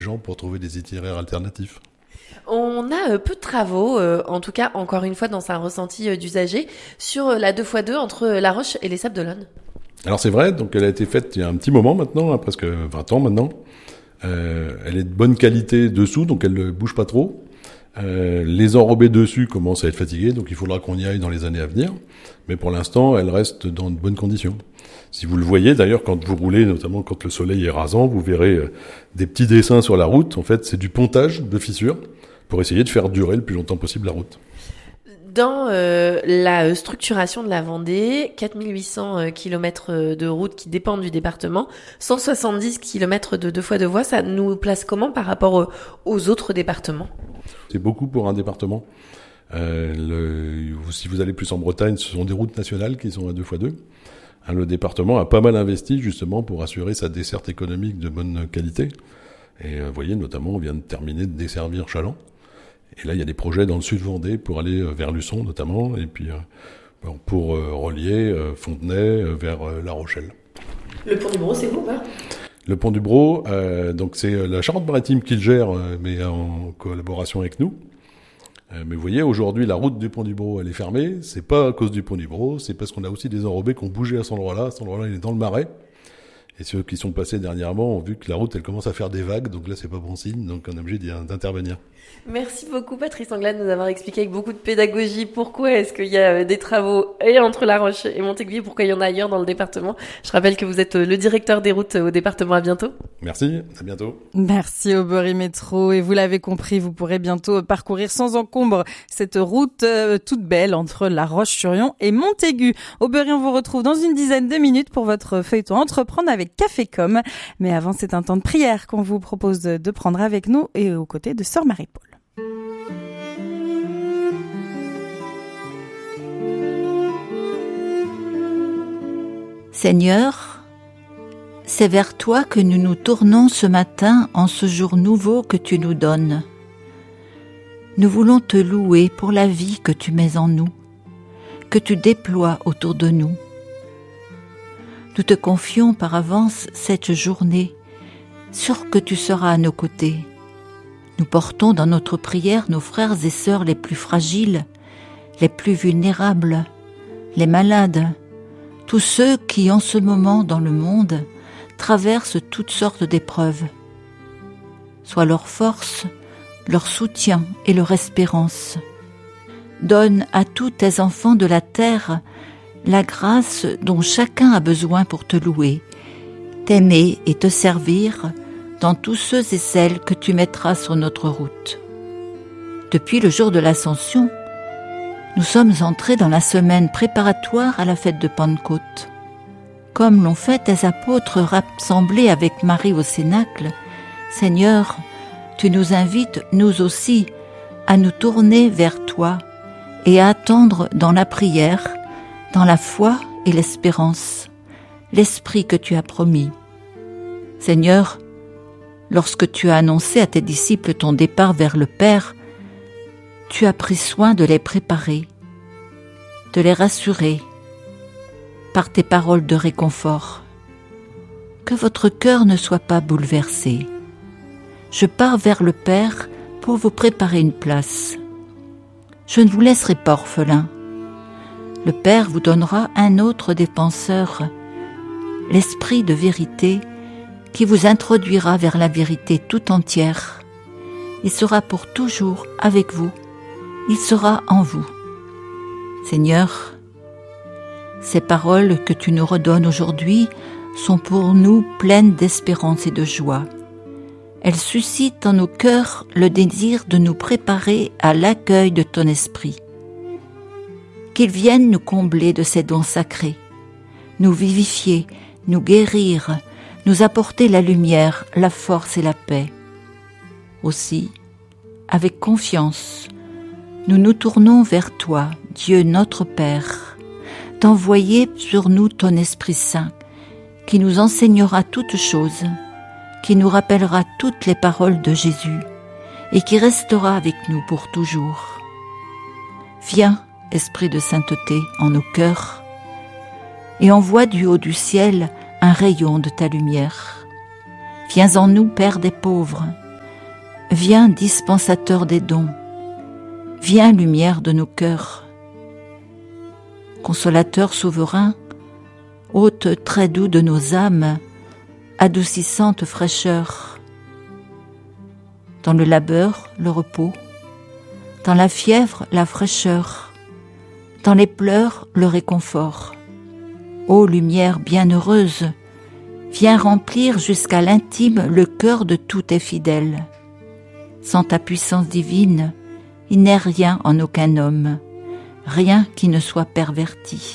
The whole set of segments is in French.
gens pour trouver des itinéraires alternatifs. On a peu de travaux, en tout cas, encore une fois, dans un ressenti d'usager, sur la 2x2 entre La Roche et les Sables d'Olonne. Alors c'est vrai, donc elle a été faite il y a un petit moment maintenant, presque 20 ans maintenant. Elle est de bonne qualité dessous, donc elle ne bouge pas trop. Les enrobés dessus commencent à être fatigués, donc il faudra qu'on y aille dans les années à venir. Mais pour l'instant, elle reste dans de bonnes conditions. Si vous le voyez, d'ailleurs, quand vous roulez, notamment quand le soleil est rasant, vous verrez des petits dessins sur la route. En fait, c'est du pontage de fissures pour essayer de faire durer le plus longtemps possible la route. Dans la structuration de la Vendée, 4800 km de route qui dépendent du département, 170 km de 2x2 voies, ça nous place comment par rapport aux autres départements ? C'est beaucoup pour un département. Si vous allez plus en Bretagne, ce sont des routes nationales qui sont à 2x2. Le département a pas mal investi justement pour assurer sa desserte économique de bonne qualité. Et vous voyez, notamment, on vient de terminer de desservir Chaland. Et là, il y a des projets dans le sud Vendée pour aller vers Luçon notamment, et puis pour relier Fontenay vers La Rochelle. Le pont du Brau, c'est vous ou pas ? Le pont du Brau, donc c'est la Charente-Maritime qui le gère, mais en collaboration avec nous. Mais vous voyez, aujourd'hui, la route du pont du Brau, elle est fermée. C'est pas à cause du pont du Brau, c'est parce qu'on a aussi des enrobés qui ont bougé à cet endroit-là. Cet endroit-là, il est dans le Marais. Et ceux qui sont passés dernièrement ont vu que la route, elle commence à faire des vagues. Donc là, c'est pas bon signe. Donc on est obligé d'intervenir. Merci beaucoup, Patrice Anglade, de nous avoir expliqué avec beaucoup de pédagogie pourquoi est-ce qu'il y a des travaux et entre La Roche et Montaigu, pourquoi il y en a ailleurs dans le département. Je rappelle que vous êtes le directeur des routes au département. À bientôt. Merci, à bientôt. Merci Aubry Métro. Et vous l'avez compris, vous pourrez bientôt parcourir sans encombre cette route toute belle entre La Roche-sur-Yon et Montaigu. Aubry, on vous retrouve dans une dizaine de minutes pour votre feuilleton Entreprendre avec Cafécom. Mais avant, c'est un temps de prière qu'on vous propose de prendre avec nous et aux côtés de Sœur Marie-Paul. Seigneur, c'est vers toi que nous nous tournons ce matin en ce jour nouveau que tu nous donnes. Nous voulons te louer pour la vie que tu mets en nous, que tu déploies autour de nous. Nous te confions par avance cette journée, sûr que tu seras à nos côtés. Nous portons dans notre prière nos frères et sœurs les plus fragiles, les plus vulnérables, les malades, tous ceux qui en ce moment dans le monde traversent toutes sortes d'épreuves. Sois leur force, leur soutien et leur espérance. Donne à tous tes enfants de la terre la grâce dont chacun a besoin pour te louer, t'aimer et te servir dans tous ceux et celles que tu mettras sur notre route. Depuis le jour de l'Ascension, nous sommes entrés dans la semaine préparatoire à la fête de Pentecôte. Comme l'ont fait tes apôtres rassemblés avec Marie au Cénacle, Seigneur, tu nous invites, nous aussi, à nous tourner vers toi et à attendre dans la prière, dans la foi et l'espérance, l'Esprit que tu as promis. Seigneur, lorsque tu as annoncé à tes disciples ton départ vers le Père, tu as pris soin de les préparer, de les rassurer par tes paroles de réconfort. Que votre cœur ne soit pas bouleversé. Je pars vers le Père pour vous préparer une place. Je ne vous laisserai pas orphelins. Le Père vous donnera un autre défenseur, l'Esprit de vérité, qui vous introduira vers la vérité tout entière. Il sera pour toujours avec vous. Il sera en vous. Seigneur, ces paroles que tu nous redonnes aujourd'hui sont pour nous pleines d'espérance et de joie. Elles suscitent en nos cœurs le désir de nous préparer à l'accueil de ton esprit. Qu'il vienne nous combler de ces dons sacrés, nous vivifier, nous guérir, nous apporter la lumière, la force et la paix. Aussi, avec confiance, nous nous tournons vers toi, Dieu notre Père, d'envoyer sur nous ton Esprit Saint, qui nous enseignera toutes choses, qui nous rappellera toutes les paroles de Jésus, et qui restera avec nous pour toujours. Viens, Esprit de sainteté, en nos cœurs, et envoie du haut du ciel un rayon de ta lumière. Viens en nous, Père des pauvres, Viens, dispensateur des dons. Viens, lumière de nos cœurs. Consolateur souverain, hôte très doux de nos âmes, adoucissante fraîcheur. Dans le labeur, le repos. Dans la fièvre, la fraîcheur. Dans les pleurs, le réconfort. Ô lumière bienheureuse, viens remplir jusqu'à l'intime le cœur de tous tes fidèles. Sans ta puissance divine, il n'est rien en aucun homme, rien qui ne soit perverti.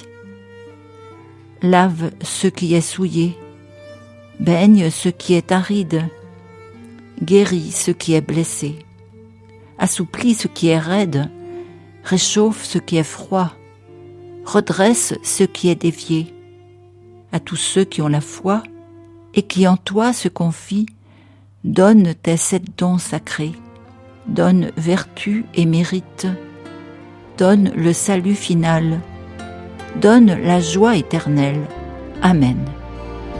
Lave ce qui est souillé, baigne ce qui est aride, guéris ce qui est blessé, assouplis ce qui est raide, réchauffe ce qui est froid, redresse ce qui est dévié. À tous ceux qui ont la foi et qui en toi se confient, donne tes 7 dons sacrés, donne vertu et mérite, donne le salut final, donne la joie éternelle. Amen.